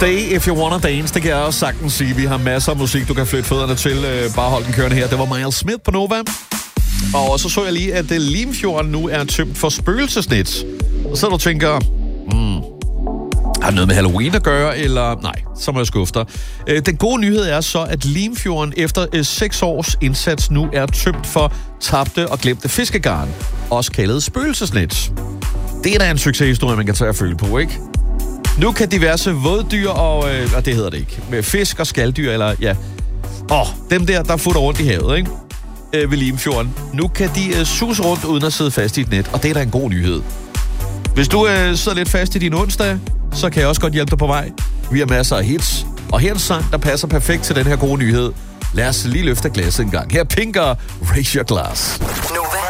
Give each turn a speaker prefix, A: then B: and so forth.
A: Stay if you wanna dance, det kan jeg også sagtens sige. Vi har masser af musik, du kan flytte fødderne til. Bare hold den kørende her. Det var Miles Smith på Nova. Og så jeg lige, at Limfjorden nu er tømt for spøgelsesnet. Og så du tænker, har det noget med Halloween at gøre, eller nej, så må jeg skuffe dig. Den gode nyhed er så, at Limfjorden efter 6 års indsats nu er tømt for tabte og glemte fiskegarn, også kaldet spøgelsesnet. Det er da en succeshistorie, man kan tage at føle på, ikke? Nu kan diverse våddyr og det hedder det ikke, med fisk og skalddyr, eller ja, dem der futter rundt i havet, ikke? Ved Limfjorden. Nu kan de suse rundt uden at sidde fast i et net, og det er da en god nyhed. Hvis du sidder lidt fast i din onsdag, så kan jeg også godt hjælpe dig på vej. Vi har masser af hits, og her er en sang, der passer perfekt til den her gode nyhed. Lad os lige løfte glasset en gang. Her Pink og Raise Your Glass.
B: Nova